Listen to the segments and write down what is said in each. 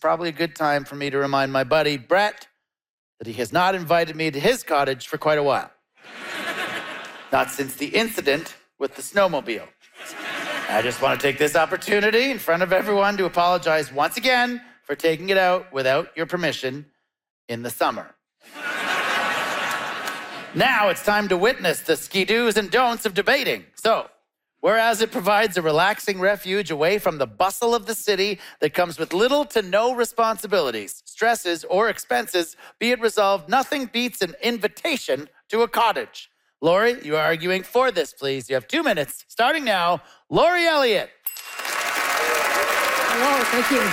probably a good time for me to remind my buddy, Brett, that he has not invited me to his cottage for quite a while. Not since the incident with the snowmobile. I just want to take this opportunity in front of everyone to apologize once again for taking it out without your permission in the summer. Now it's time to witness the ski-do's and don'ts of debating. So, whereas it provides a relaxing refuge away from the bustle of the city that comes with little to no responsibilities, stresses, or expenses, be it resolved, nothing beats an invitation to a cottage. Lori, you are arguing for this, please. You have 2 minutes. Starting now, Lori Elliott. Hello, thank you.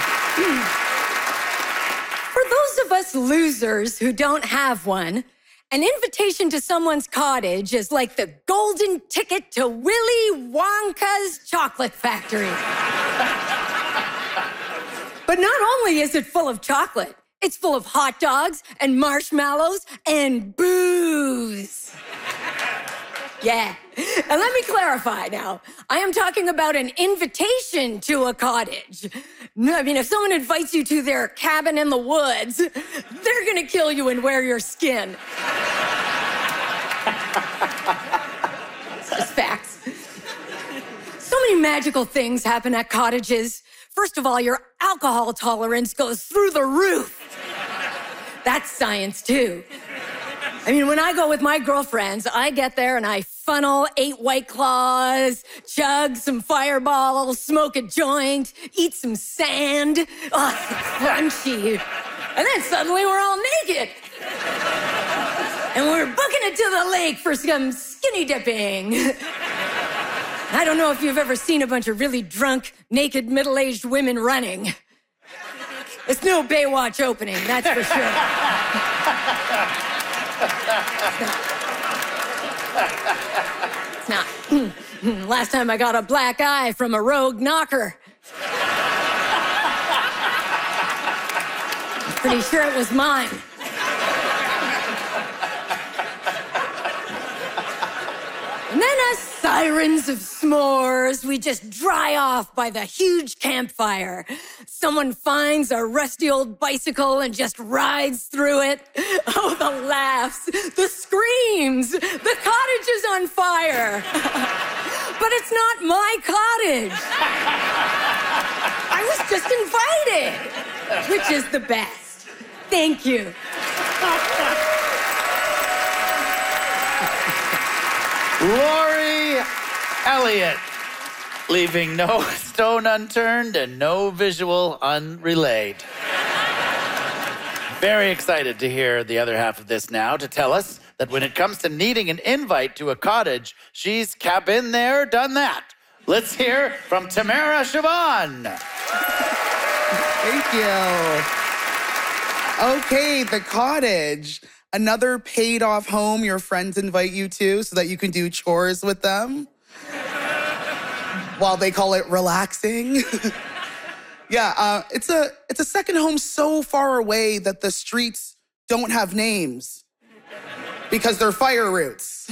For those of us losers who don't have one, an invitation to someone's cottage is like the golden ticket to Willy Wonka's chocolate factory. But not only is it full of chocolate, it's full of hot dogs and marshmallows and booze. Yeah, and let me clarify now. I am talking about an invitation to a cottage. I mean, if someone invites you to their cabin in the woods, they're gonna kill you and wear your skin. It's just facts. So many magical things happen at cottages. First of all, your alcohol tolerance goes through the roof. That's science, too. I mean, when I go with my girlfriends, I get there and I funnel 8 White Claws, chug some Fireballs, smoke a joint, eat some sand. Oh, it's crunchy. And then suddenly we're all naked. And we're booking it to the lake for some skinny dipping. I don't know if you've ever seen a bunch of really drunk, naked, middle-aged women running. It's no Baywatch opening, that's for sure. It's not. Last time I got a black eye from a rogue knocker. I'm pretty sure it was mine. And then as sirens of s'mores, we just dry off by the huge campfire. Someone finds a rusty old bicycle and just rides through it. Oh, the laughs, the screams, the cottage is on fire. But it's not my cottage. I was just invited, which is the best. Thank you. Lori Elliott, leaving no stone unturned and no visual unrelayed. Very excited to hear the other half of this now, to tell us that when it comes to needing an invite to a cottage, she's been there, done that. Let's hear from Tamara Siobhan. Thank you. Okay, the cottage. Another paid-off home your friends invite you to so that you can do chores with them while they call it relaxing. Yeah, it's a second home so far away that the streets don't have names because they're fire routes.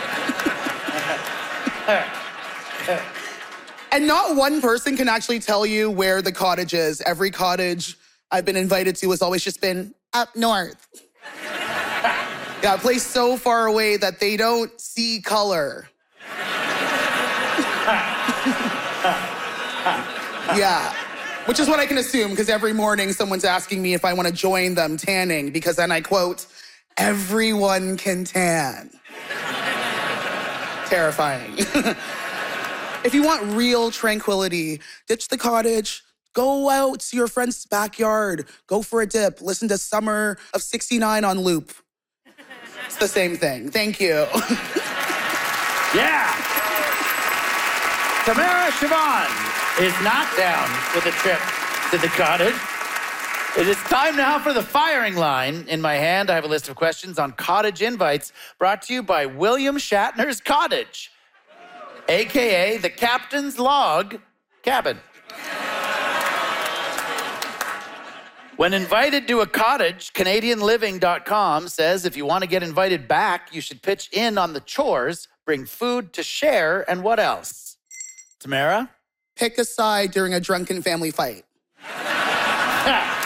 And not one person can actually tell you where the cottage is. Every cottage I've been invited to has always just been up north. Yeah, a place so far away that they don't see color. Yeah, which is what I can assume, because every morning someone's asking me if I want to join them tanning, because then I quote, "Everyone can tan." Terrifying. If you want real tranquility, ditch the cottage, go out to your friend's backyard, go for a dip, listen to Summer of '69 on loop. It's the same thing. Thank you. Yeah. Tamara Siobhan is not down with a trip to the cottage. It is time now for the firing line. In my hand, I have a list of questions on cottage invites brought to you by William Shatner's Cottage, AKA the Captain's Log Cabin. When invited to a cottage, CanadianLiving.com says if you want to get invited back, you should pitch in on the chores, bring food to share, and what else? Tamara? Pick a side during a drunken family fight.